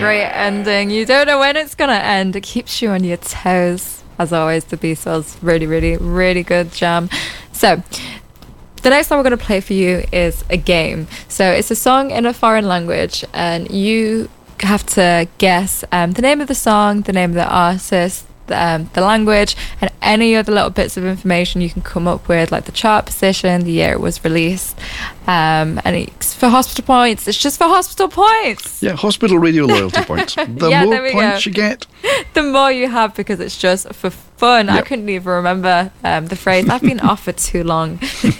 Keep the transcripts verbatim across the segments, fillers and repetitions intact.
great ending. You don't know when it's going to end. It keeps you on your toes. As always, the Beatles, really, really, really good jam. So, the next song we're going to play for you is a game. So, it's a song in a foreign language, and you have to guess um, the name of the song, the name of the artist, the, um, the language, and any other little bits of information you can come up with, like the chart position, the year it was released, um, and it's for hospital points. It's just for hospital points. Yeah, hospital radio loyalty points. The Yeah, more there we points go. you get, The more you have, because it's just for fun. I Yep. couldn't even remember um, the phrase. I've been off for too long.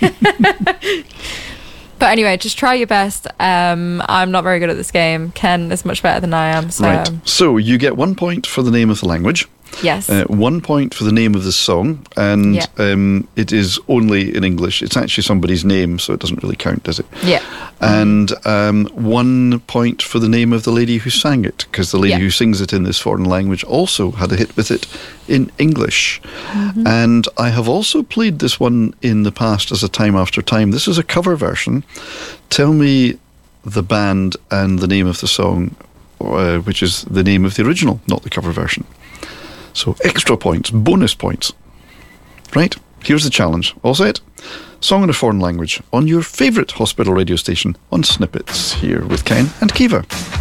But anyway, just try your best. Um, I'm not very good at this game. Ken is much better than I am. So right. So you get one point for the name of the language. yes. Uh, one point for the name of the song, and Yeah. um, it is only in English. It's actually somebody's name, so it doesn't really count, does it? yeah. And um, one point for the name of the lady who sang it, because the lady Yeah. who sings it in this foreign language also had a hit with it in English. Mm-hmm. And I have also played this one in the past as a Time After Time. This is a cover version. Tell me the band and the name of the song, uh, which is the name of the original, not the cover version. So extra points, bonus points. Right, here's the challenge. All set? Song in a foreign language on your favourite hospital radio station on Snippets, here with Ken and Kiva.